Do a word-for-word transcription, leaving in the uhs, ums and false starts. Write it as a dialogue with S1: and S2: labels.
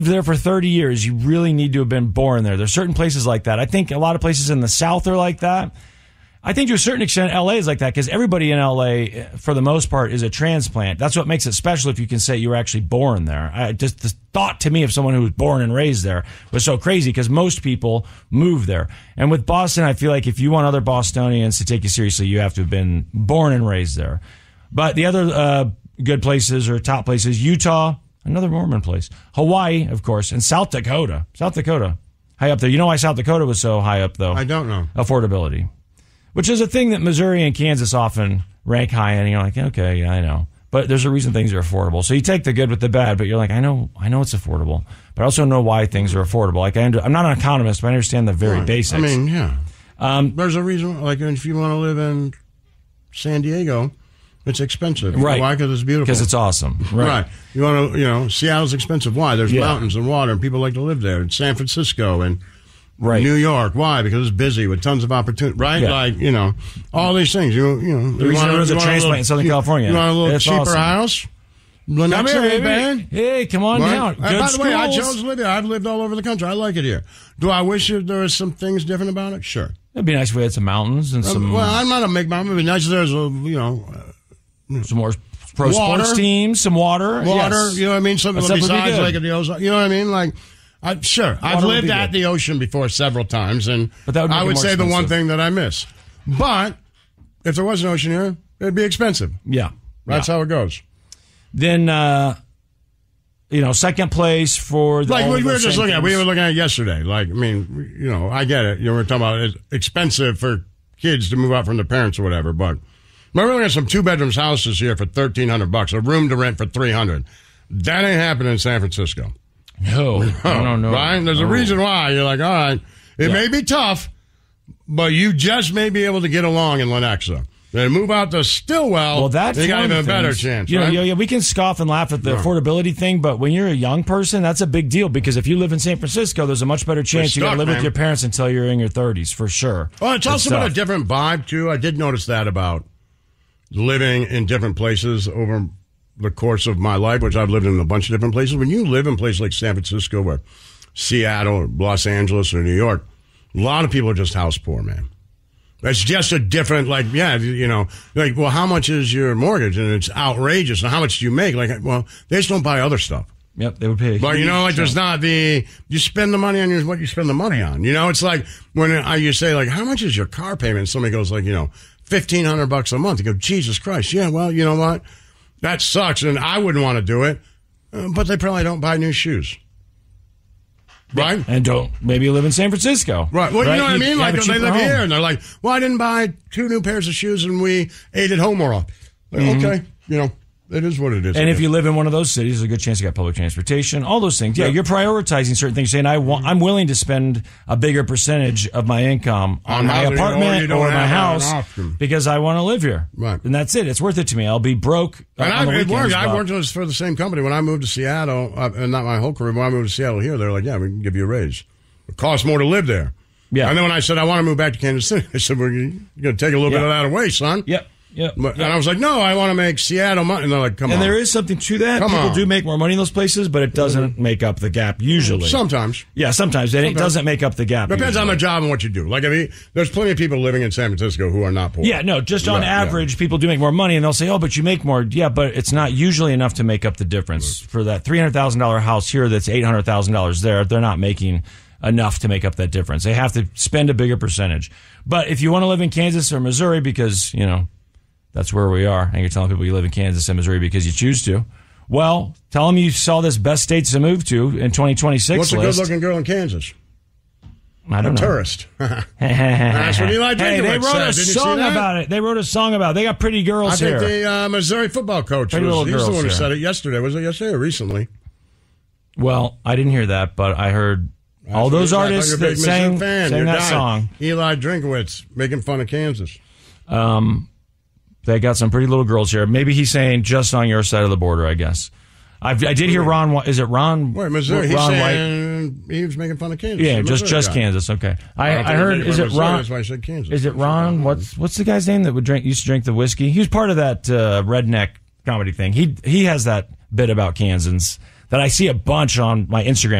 S1: there for thirty years, you really need to have been born there. There's certain places like that. I think a lot of places in the South are like that. I think to a certain extent, L A is like that because everybody in L A, for the most part, is a transplant. That's what makes it special if you can say you were actually born there. I just the thought to me of someone who was born and raised there was so crazy because most people move there. And with Boston, I feel like if you want other Bostonians to take you seriously, you have to have been born and raised there. But the other uh, good places or top places, Utah, another Mormon place, Hawaii, of course, and South Dakota. South Dakota, high up there. You know why South Dakota was so high up, though?
S2: I don't know.
S1: Affordability. Which is a thing that Missouri and Kansas often rank high in. And you're like, okay, yeah, I know. But there's a reason things are affordable. So you take the good with the bad, but you're like, I know I know it's affordable. But I also know why things are affordable. Like I under, I'm not an economist, but I understand the very
S2: right.
S1: basics.
S2: I mean, yeah.
S1: Um,
S2: there's a reason, like if you want to live in San Diego, it's expensive.
S1: Right.
S2: Why? Because it's beautiful.
S1: Because it's awesome. Right.
S2: right. You want to, you know, Seattle's expensive. Why? There's
S1: yeah.
S2: mountains and water, and people like to live there. It's San Francisco and
S1: right.
S2: New York. Why? Because it's busy with tons of opportunity. Right?
S1: Yeah.
S2: Like, you know, all these things. You, you know,
S1: the
S2: you
S1: reason
S2: want,
S1: there was a transplant
S2: little,
S1: in Southern
S2: you,
S1: California.
S2: You want a little
S1: it's
S2: cheaper
S1: awesome.
S2: house?
S1: Come here,
S2: baby.
S1: band. Hey, come on
S2: right?
S1: down.
S2: Good
S1: Good
S2: by the way, I
S1: schools.
S2: chose to live here. I've lived all over the country. I like it here. Do I wish there was some things different about it? Sure.
S1: It'd be nice if we had some mountains and some.
S2: Um, well, I'm not a big mountain. It'd be nice if there's a, you know, uh,
S1: some more pro
S2: water.
S1: sports teams, some water.
S2: Water,
S1: yes.
S2: you know what I mean? Something
S1: That
S2: besides like the ocean. You know what I mean? Like, I, sure, I've
S1: Water would
S2: lived
S1: be
S2: at
S1: good.
S2: the ocean before several times, and
S1: But that would make
S2: I
S1: it
S2: would
S1: more
S2: say the one
S1: expensive.
S2: thing that I miss. But if there was an ocean here, it'd be expensive.
S1: Yeah.
S2: That's
S1: yeah.
S2: how it goes.
S1: Then, uh, you know, second place for the
S2: Like
S1: all
S2: we
S1: of
S2: were
S1: those
S2: just
S1: same
S2: looking at, we
S1: things.
S2: were looking at it yesterday. Like, I mean, you know, I get it. You know, we're talking about it's expensive for kids to move out from their parents or whatever, but we're looking at some two bedrooms houses here for thirteen hundred bucks, a room to rent for three hundred. That ain't happening in San Francisco.
S1: No, no, no, no.
S2: Right? There's a
S1: no.
S2: reason why. You're like, all right, it
S1: Yeah.
S2: may be tough, but you just may be able to get along in Lenexa. Then move out to Stillwell,
S1: Well, that's
S2: you got
S1: one
S2: even
S1: of
S2: a
S1: the
S2: better
S1: things.
S2: chance.
S1: You know,
S2: right?
S1: yeah, yeah, we can scoff and laugh at the
S2: Yeah.
S1: affordability thing, but when you're a young person, that's a big deal because if you live in San Francisco, there's a much better chance you got to
S2: stuck,
S1: live
S2: man.
S1: with your parents until you're in your thirties, for sure.
S2: Well, it's also
S1: Good
S2: been a
S1: stuff.
S2: different vibe, too. I did notice that about living in different places over the course of my life, which I've lived in a bunch of different places. When you live in places like San Francisco or Seattle or Los Angeles or New York, a lot of people are just house poor, man. It's just a different, like, yeah, you know, like, well, how much is your mortgage? And it's outrageous. And how much do you make? Like, well, they just don't buy other stuff.
S1: Yep, they would pay.
S2: But, you know, like, there's not the, you spend the money on your, what you spend the money on. You know, it's like when I, you say, like, how much is your car payment? And somebody goes, like, you know, fifteen hundred bucks a month. You go, Jesus Christ. Yeah, well, you know what? That sucks. And I wouldn't want to do it. Uh, but they probably don't buy new shoes. Right?
S1: And don't maybe you live in San Francisco.
S2: Right. Well, you know what I mean? Like,
S1: have a
S2: they
S1: cheaper
S2: live
S1: home.
S2: here, and they're like, well, I didn't buy two new pairs of shoes, and we ate at home more often. Like,
S1: Mm-hmm.
S2: okay. You know, it is what it is.
S1: And
S2: I
S1: if
S2: guess.
S1: you live in one of those cities, there's a good chance you got public transportation, all those things. Yeah,
S2: Yeah.
S1: you're prioritizing certain things, saying I want, I'm willing to spend a bigger percentage of my income on,
S2: On
S1: my
S2: housing, or you
S1: apartment
S2: don't
S1: or my
S2: have an
S1: house
S2: option.
S1: because I want to live here.
S2: Right.
S1: And that's it. It's worth it to me. I'll be broke. uh,
S2: And
S1: on
S2: I,
S1: the
S2: it
S1: weekends,
S2: worked. I
S1: but-
S2: worked for the same company. When I moved to Seattle, uh, and not my whole career, when I moved to Seattle here, they were like, yeah, we can give you a raise. It costs more to live there.
S1: Yeah.
S2: And then when I said, I want to move back to Kansas City, they said, well, you're going to take a little
S1: Yeah.
S2: bit of that away, son.
S1: Yep. Yep.
S2: But, and I was like, no, I want to make Seattle money. And they're like, come
S1: And
S2: on.
S1: there is something to that.
S2: Come
S1: People
S2: on.
S1: do make more money in those places, but it doesn't make up the gap usually.
S2: Sometimes.
S1: Yeah, sometimes. And it
S2: Sometimes.
S1: doesn't make up the gap.
S2: Depends on
S1: usually.
S2: the job and what you do. Like, I mean, there's plenty of people living in San Francisco who are not poor.
S1: Yeah, no, just on
S2: Right, yeah.
S1: average, people do make more money, and they'll say, oh, but you make more. Yeah, but it's not usually enough to make up the difference. For that three hundred thousand dollars house here that's eight hundred thousand dollars there, they're not making enough to make up that difference. They have to spend a bigger percentage. But if you want to live in Kansas or Missouri because, you know, that's where we are, and you're telling people you live in Kansas and Missouri because you choose to, well, tell them you saw this best states to move to in twenty twenty-six
S2: What's a
S1: list.
S2: good-looking girl in Kansas?
S1: I don't
S2: A
S1: know.
S2: tourist.
S1: That's
S2: what Eli
S1: Hey, they
S2: Drinkwitz
S1: wrote
S2: said.
S1: a
S2: Did you see
S1: song
S2: that?
S1: about it. They wrote a song about it. They got pretty
S2: I
S1: girls
S2: think
S1: here.
S2: the uh, Missouri football coach
S1: Pretty
S2: was
S1: little
S2: he's the
S1: girls
S2: one who
S1: here.
S2: said it yesterday. Was it yesterday or recently?
S1: Well, I didn't hear that, but I heard all
S2: That's
S1: those
S2: what it is. I
S1: artists
S2: thought
S1: that
S2: you're a big
S1: sang,
S2: Mizzou fan.
S1: sang
S2: Your
S1: that
S2: guy,
S1: song.
S2: Eli Drinkwitz making fun of Kansas.
S1: Um, they got some pretty little girls here. Maybe he's saying just on your side of the border, I guess. I've, I did hear Ron. Whi- Is it Ron?
S2: Wait, Missouri. He's
S1: Ron White?
S2: saying he was making fun of Kansas.
S1: Yeah,
S2: The
S1: just
S2: Missouri
S1: just
S2: guy.
S1: Kansas. Okay, I,
S2: I
S1: I
S2: thought
S1: heard.
S2: he
S1: Is
S2: said
S1: it
S2: Missouri,
S1: Ron?
S2: that's why I said Kansas.
S1: Is it Ron? What's what's the guy's name that would drink? Used to drink the whiskey. He was part of that uh, redneck comedy thing. He he has that bit about Kansans that I see a bunch on my Instagram